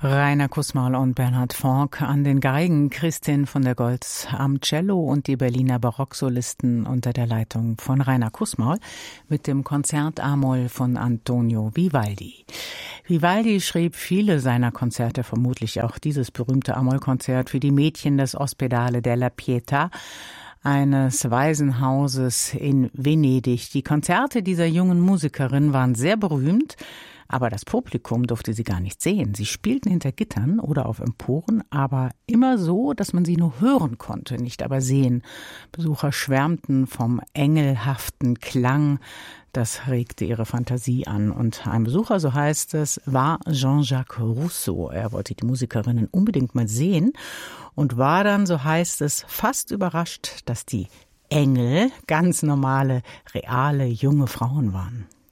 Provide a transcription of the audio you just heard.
Rainer Kussmaul und Bernhard Fonck an den Geigen, Christin von der Goltz am Cello und die Berliner Barocksolisten unter der Leitung von Rainer Kussmaul mit dem Konzert A-Moll von Antonio Vivaldi. Vivaldi schrieb viele seiner Konzerte, vermutlich auch dieses berühmte A-Moll-Konzert für die Mädchen des Ospedale della Pietà, eines Waisenhauses in Venedig. Die Konzerte dieser jungen Musikerin waren sehr berühmt, aber das Publikum durfte sie gar nicht sehen. Sie spielten hinter Gittern oder auf Emporen, aber immer so, dass man sie nur hören konnte, nicht aber sehen. Besucher schwärmten vom engelhaften Klang. Das regte ihre Fantasie an. Und ein Besucher, so heißt es, war Jean-Jacques Rousseau. Er wollte die Musikerinnen unbedingt mal sehen und war dann, so heißt es, fast überrascht, dass die Engel ganz normale, reale, junge Frauen waren.